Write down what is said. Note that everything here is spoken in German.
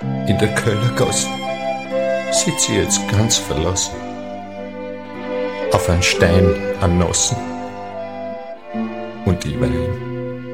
In der Köllergasse sitz ich jetzt ganz verlassen, auf einen Stein anossen, und ich wein.